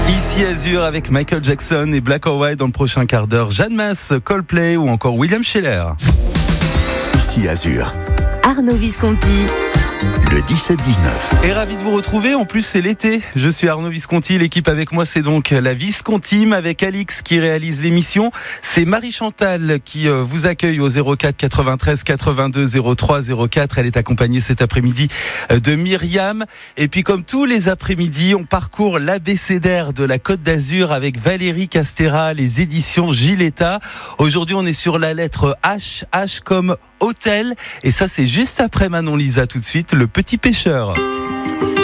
Ici Azur avec Michael Jackson et Black or White dans le prochain quart d'heure. Jeanne Masse, Coldplay ou encore William Scheller. Ici Azur, Arnaud Visconti. le 17-19. Et ravi de vous retrouver, en plus c'est l'été. Je suis Arnaud Visconti, l'équipe avec moi c'est donc la Viscontime avec Alix qui réalise l'émission. C'est Marie-Chantal qui vous accueille au 04 93 82 03 04. Elle est accompagnée cet après-midi de Myriam. Et puis comme tous les après-midi, on parcourt l'abécédaire de la Côte d'Azur avec Valérie Castera, les éditions Giletta. Aujourd'hui on est sur la lettre H, H comme hôtel. Et ça c'est juste après Manon Lisa tout de suite, le petit pêcheur.